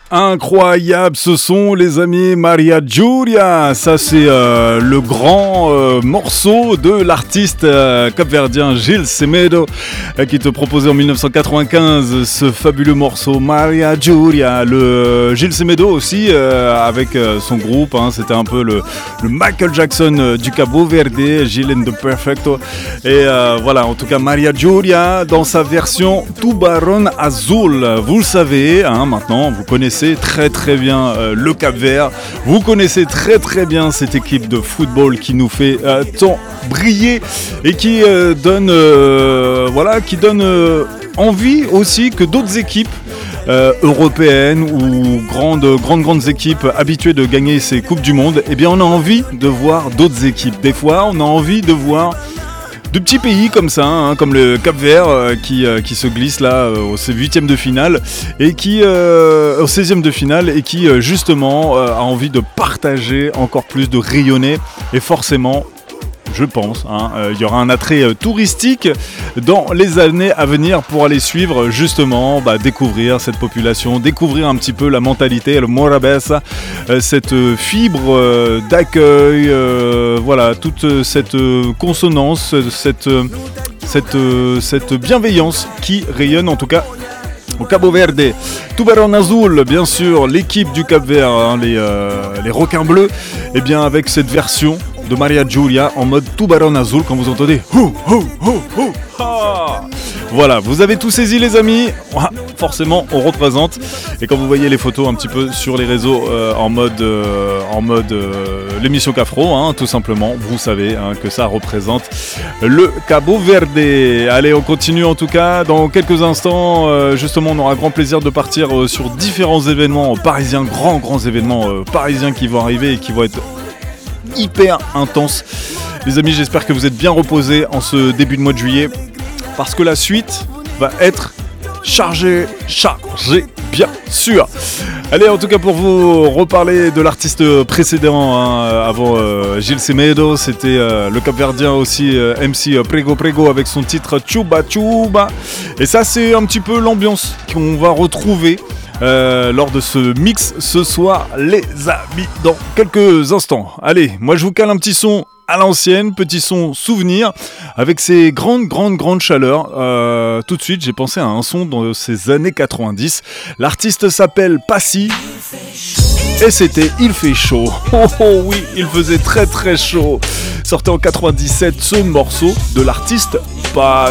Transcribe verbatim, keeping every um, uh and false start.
Incroyable, ce sont les amis Maria Giulia. Ça c'est euh, le grand euh, morceau de l'artiste euh, capverdien Gil Semedo euh, qui te proposait en dix-neuf cent quatre-vingt-quinze ce fabuleux morceau Maria Giulia. Le euh, Gil Semedo aussi euh, avec euh, son groupe, hein, c'était un peu le, le Michael Jackson euh, du Cabo Verde, Gil and the Perfecto. Et euh, voilà, en tout cas Maria Giulia dans sa version Tubarón Azul. Vous le savez, hein, maintenant vous connaissez très très bien euh, le Cap-Vert, vous connaissez très très bien cette équipe de football qui nous fait euh, tant briller et qui euh, donne euh, voilà qui donne euh, envie aussi que d'autres équipes euh, européennes ou grandes grandes grandes équipes habituées de gagner ces coupes du monde, eh bien on a envie de voir d'autres équipes. Des fois on a envie de voir de petits pays comme ça, hein, comme le Cap-Vert euh, qui, euh, qui se glisse là euh, au huitième de finale et qui euh, au seizième de finale et qui euh, justement euh, a envie de partager encore plus, de rayonner et forcément, je pense, hein, euh, il y aura un attrait euh, touristique dans les années à venir pour aller suivre justement, bah, découvrir cette population, découvrir un petit peu la mentalité, le Morabeza, euh, cette euh, fibre euh, d'accueil, euh, voilà, toute cette euh, consonance, cette, euh, cette, euh, cette bienveillance qui rayonne en tout cas au Cabo Verde. Tubarón Azul, bien sûr, l'équipe du Cap-Vert, hein, les, euh, les requins bleus, et bien avec cette version de Maria Giulia en mode Tubarón Azul quand vous entendez hou, hou, hou, hou, ha. Voilà, vous avez tout saisi les amis, forcément on représente et quand vous voyez les photos un petit peu sur les réseaux euh, en mode, euh, en mode euh, l'émission Cafro, hein, tout simplement, vous savez hein, que ça représente le Cabo Verde. Allez, on continue en tout cas, dans quelques instants euh, justement on aura grand plaisir de partir euh, sur différents événements parisiens, grands grands événements euh, parisiens qui vont arriver et qui vont être hyper intense. Les amis, j'espère que vous êtes bien reposés en ce début de mois de juillet parce que la suite va être chargée, chargée, bien sûr. Allez, en tout cas pour vous reparler de l'artiste précédent, hein, avant euh, Gil Semedo, c'était euh, le Cap-Verdien aussi, euh, M C euh, Prego Prego avec son titre Chuba Chuba. Et ça c'est un petit peu l'ambiance qu'on va retrouver Euh, lors de ce mix ce soir les amis dans quelques instants. Allez, moi je vous cale un petit son à l'ancienne, petit son souvenir avec ces grandes grandes grandes chaleurs. Euh, tout de suite j'ai pensé à un son dans ces années quatre-vingt-dix. L'artiste s'appelle Passy et c'était Il fait chaud. Oh, oh oui, il faisait très très chaud. Sortait en quatre-vingt-dix-sept ce morceau de l'artiste Passy.